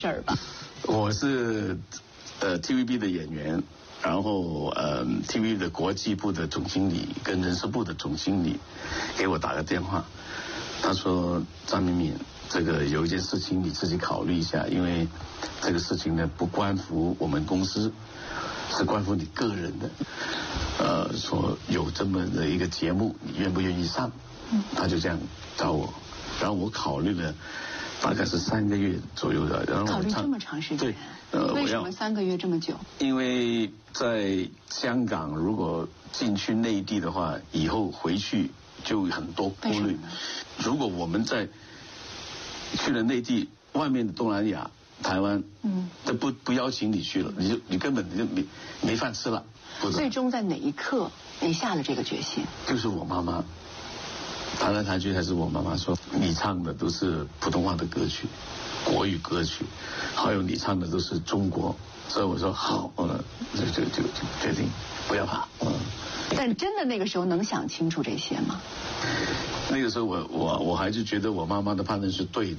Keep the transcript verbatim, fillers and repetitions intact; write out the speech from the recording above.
事儿吧。 我是呃 T V B 的演员，然后呃 T V B 的国际部的总经理跟人事部的总经理给我打个电话，他说张敏敏，这个有一件事情你自己考虑一下，因为这个事情呢不关乎我们公司，是关乎你个人的。呃，说有这么的一个节目，你愿不愿意上？嗯，他就这样找我，然后我考虑了。大概是三个月左右的，然后考虑这么长时间， 对，呃， 为什么三个月这么久？ 因为在香港，如果进去内地的话，以后回去就很多顾虑。如果我们在去了内地，外面的东南亚、台湾，嗯，都不不邀请你去了，你就你根本就没没饭吃了。 最终在哪一刻你下了这个决心？ 就是我妈妈。谈来谈去还是我妈妈说，你唱的都是普通话的歌曲，国语歌曲，还有你唱的都是中国，所以我说好，嗯，就就就就决定不要怕，嗯。 但真的那个时候能想清楚这些吗？ 那个时候我我我还是觉得我妈妈的判断是对的，